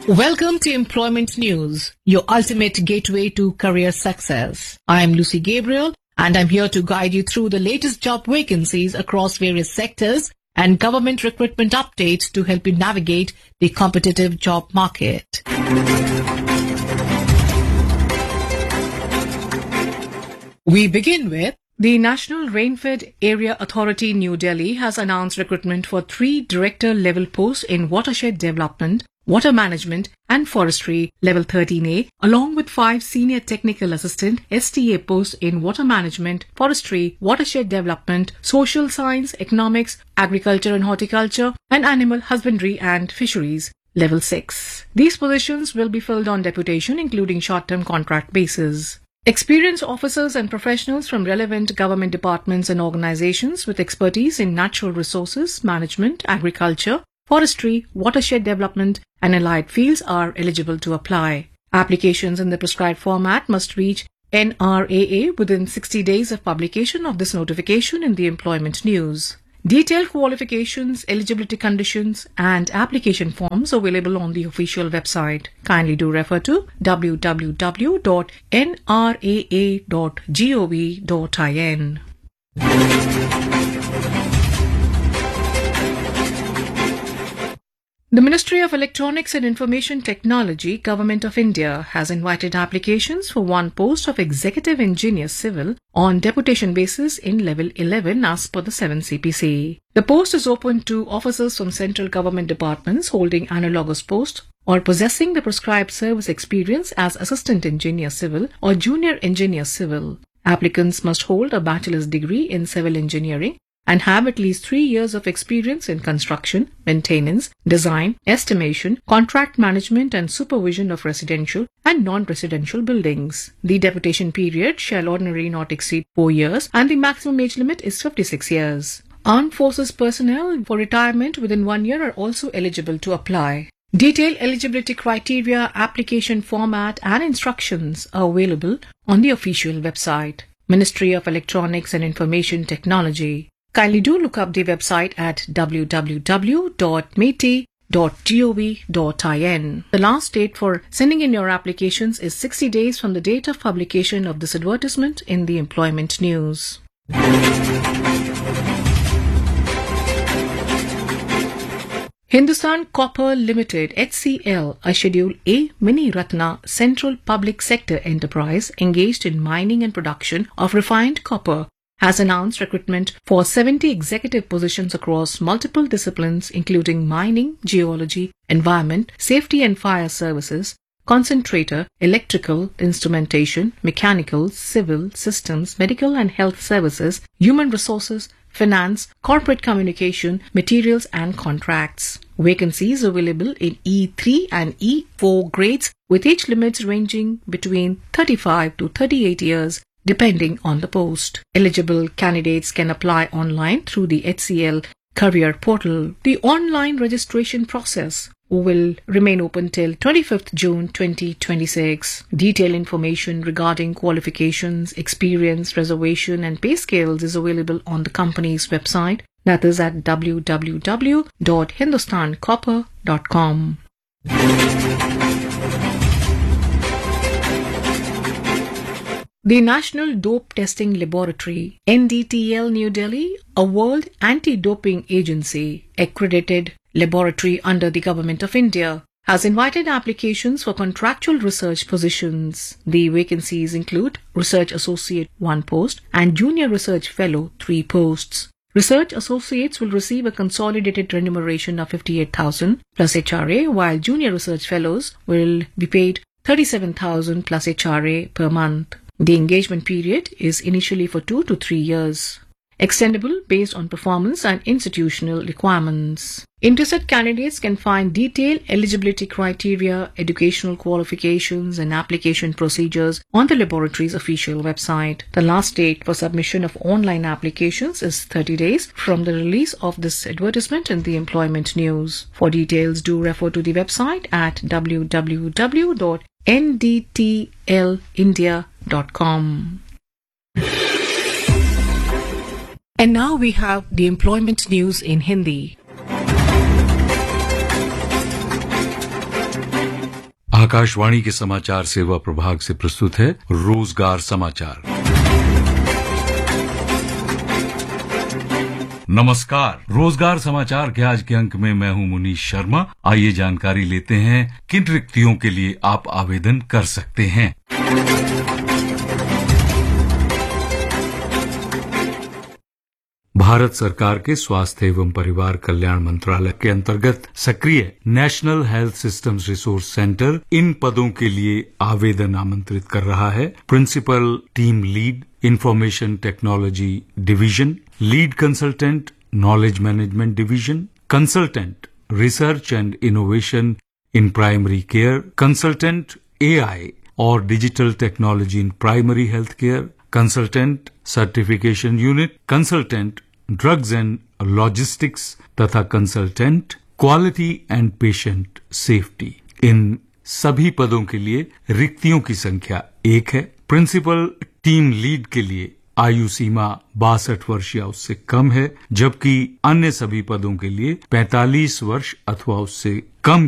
Welcome to Employment News, your ultimate gateway to career success. I am Lucy Gabriel, and I'm here to guide you through the latest job vacancies across various sectors and government recruitment updates to help you navigate the competitive job market. We begin with the National Rainfed Area Authority New Delhi has announced recruitment for 3 director-level posts in watershed development, water management and forestry level 13A, along with 5 senior technical assistant STA posts in water management, forestry, watershed development, social science, economics, agriculture and horticulture, and animal husbandry and fisheries level 6. These positions will be filled on deputation, including short-term contract basis. Experienced officers and professionals from relevant government departments and organizations with expertise in natural resources, management, agriculture, forestry, watershed development, and allied fields are eligible to apply. Applications in the prescribed format must reach NRAA within 60 days of publication of this notification in the Employment News. Detailed qualifications, eligibility conditions, and application forms available on the official website. Kindly do refer to www.nraa.gov.in. The Ministry of Electronics and Information Technology, Government of India, has invited applications for 1 post of Executive Engineer Civil on deputation basis in Level 11 as per the 7 CPC. The post is open to officers from central government departments holding analogous post or possessing the prescribed service experience as Assistant Engineer Civil or Junior Engineer Civil. Applicants must hold a bachelor's degree in civil engineering and have at least 3 years of experience in construction, maintenance, design, estimation, contract management and supervision of residential and non-residential buildings. The deputation period shall ordinarily not exceed 4 years and the maximum age limit is 56 years. Armed Forces personnel for retirement within 1 year are also eligible to apply. Detailed eligibility criteria, application format and instructions are available on the official website. Ministry of Electronics and Information Technology. Kindly do look up the website at www.meti.gov.in. The last date for sending in your applications is 60 days from the date of publication of this advertisement in the Employment News. Hindustan Copper Limited HCL, a Schedule A Mini Ratna Central Public Sector Enterprise engaged in mining and production of refined copper, has announced recruitment for 70 executive positions across multiple disciplines including mining, geology, environment, safety and fire services, concentrator, electrical, instrumentation, mechanical, civil, systems, medical and health services, human resources, finance, corporate communication, materials and contracts. Vacancies available in E3 and E4 grades with age limits ranging between 35 to 38 years depending on the post. Eligible candidates can apply online through the HCL career portal. The online registration process will remain open till 25th June 2026. Detailed information regarding qualifications, experience, reservation and pay scales is available on the company's website, that is at www.hindustancopper.com. The National Dope Testing Laboratory, NDTL New Delhi, a World Anti-Doping Agency accredited laboratory under the Government of India, has invited applications for contractual research positions. The vacancies include Research Associate 1 post and Junior Research Fellow 3 posts. Research associates will receive a consolidated remuneration of 58,000 plus HRA, while Junior Research Fellows will be paid 37,000 plus HRA per month. The engagement period is initially for 2 to 3 years, extendable based on performance and institutional requirements. Interested candidates can find detailed eligibility criteria, educational qualifications, and application procedures on the laboratory's official website. The last date for submission of online applications is 30 days from the release of this advertisement in the Employment News. For details, do refer to the website at www.ndtlindia.com. And now we have the Employment News in Hindi. Akashvani के समाचार सेवा प्रभाग से प्रस्तुत है रोजगार समाचार। नमस्कार, रोजगार समाचार के आज के अंक में मैं हूं मुनीश शर्मा। आइए जानकारी लेते हैं किन रिक्तियों के लिए आप आवेदन कर सकते हैं। भारत सरकार के स्वास्थ्य एवं परिवार कल्याण मंत्रालय के अंतर्गत सक्रिय national health systems resource centre इन पदों के लिए आवेदन आमंत्रित कर रहा है। Principal team lead information technology division, lead consultant knowledge management division, consultant research and innovation in primary care, consultant AI और digital technology in primary health care, consultant certification unit, consultant drugs and logistics तथा consultant quality and patient safety. इन सभी पदों के लिए रिक्तियों की संख्या 1 है। प्रिंसिपल टीम लीड के लिए आयु सीमा 62 वर्ष या उससे कम है, जबकि अन्य सभी पदों के लिए 45 वर्ष अथवा उससे कम